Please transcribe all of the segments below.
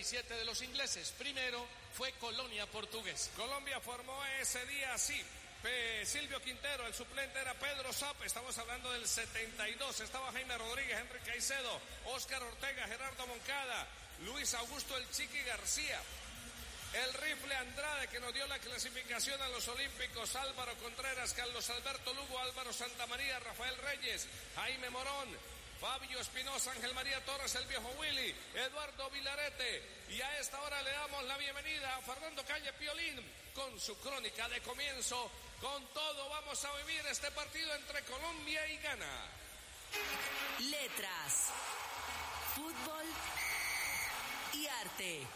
37 de los ingleses. Primero fue Colonia Portuguesa. Colombia formó ese día así. Silvio Quintero, el suplente era Pedro Zap, estamos hablando del 72, estaba Jaime Rodríguez, Henry Caicedo, Óscar Ortega, Gerardo Moncada, Luis Augusto El Chiqui García, el Rifle Andrade que nos dio la clasificación a los Olímpicos, Álvaro Contreras, Carlos Alberto Lugo, Álvaro Santamaría, Rafael Reyes, Jaime Morón, Fabio Espinosa, Ángel María Torres, el viejo Willy, Eduardo Vilarete. Y a esta hora le damos la bienvenida a Fernando Calle Piolín con su crónica de comienzo. Con todo vamos a vivir este partido entre Colombia y Ghana. Letras, fútbol y arte.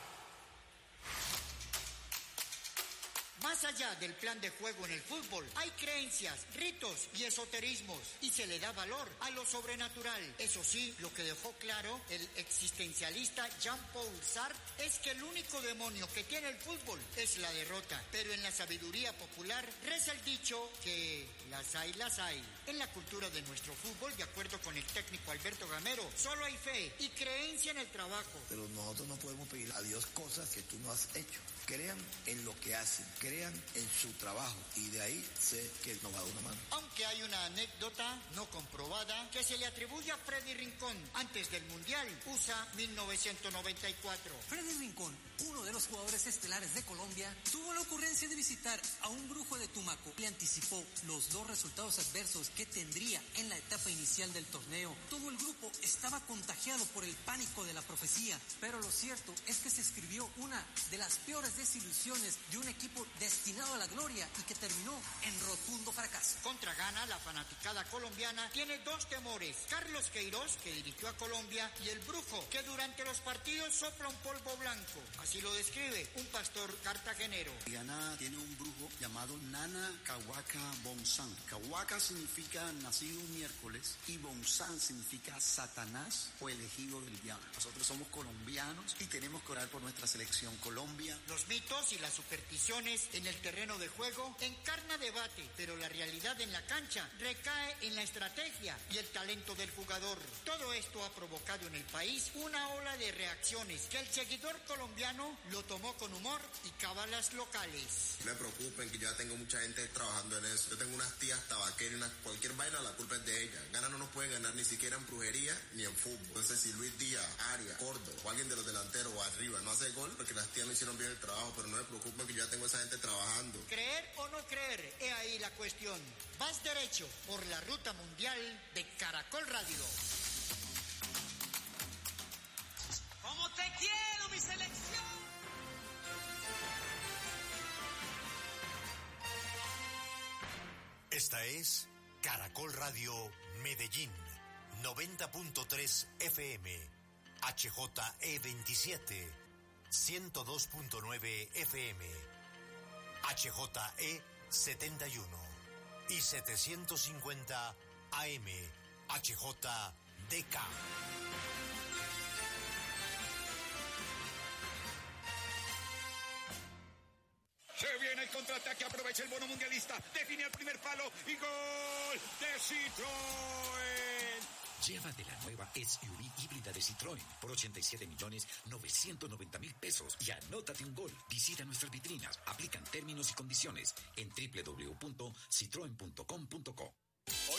Más allá del plan de juego en el fútbol, hay creencias, ritos y esoterismos, y se le da valor a lo sobrenatural. Eso sí, lo que dejó claro el existencialista Jean-Paul Sartre es que el único demonio que tiene el fútbol es la derrota. Pero en la sabiduría popular reza el dicho que las hay. En la cultura de nuestro fútbol, de acuerdo con el técnico Alberto Gamero, solo hay fe y creencia en el trabajo. Pero nosotros no podemos pedir a Dios cosas que tú no has hecho. Crean en lo que hacen, crean en su trabajo, y de ahí sé que nos va a dar una mano. Aunque hay una anécdota no comprobada que se le atribuye a Freddy Rincón antes del Mundial USA 1994. Freddy Rincón, uno de los jugadores estelares de Colombia, tuvo la ocurrencia de visitar a un brujo de Tumaco y anticipó los 2 resultados adversos que tendría en la etapa inicial del torneo. Todo el grupo estaba contagiado por el pánico de la profecía, pero lo cierto es que se escribió una de las peores desilusiones de un equipo destinado a la gloria y que terminó en rotundo fracaso. Contra Ghana, la fanaticada colombiana tiene 2 temores: Carlos Queiroz, que dirigió a Colombia, y el brujo, que durante los partidos sopla un polvo blanco. Así lo describe un pastor cartagenero. Ghana tiene un brujo llamado Nana Kawaka Bonsan. Kawaka significa nacido un miércoles y Bonsan significa Satanás o elegido del diablo. Nosotros somos colombianos y tenemos que orar por nuestra selección Colombia. Los mitos y las supersticiones en el terreno de juego encarna debate, pero la realidad en la cancha recae en la estrategia y el talento del jugador. Todo esto ha provocado en el país una ola de reacciones que el seguidor colombiano lo tomó con humor y cábalas locales. No me preocupen, que yo ya tengo mucha gente trabajando en eso. Yo tengo unas tías tabaqueras, cualquier vaina, la culpa es de ellas. Ghana no nos puede ganar ni siquiera en brujería ni en fútbol. Entonces, si Luis Díaz, Arias, Córdoba o alguien de los delanteros o arriba no hace gol, porque las tías no hicieron bien el trabajo, pero no me preocupen, que yo ya tengo esa gente trabajando. ¿Creer o no creer? He ahí la cuestión. Vas derecho por la ruta mundial de Caracol Radio. ¡Cómo te quiero, mi selección! Esta es Caracol Radio Medellín, 90.3 FM, HJE27, 102.9 FM, HJE 71 y 750 AM, HJDK. Se viene el contraataque, aprovecha el bono mundialista, define el primer palo y gol de Citroën. Llévate la nueva SUV híbrida de Citroën por 87.990.000 pesos y anótate un gol. Visita nuestras vitrinas, aplican términos y condiciones en www.citroen.com.co.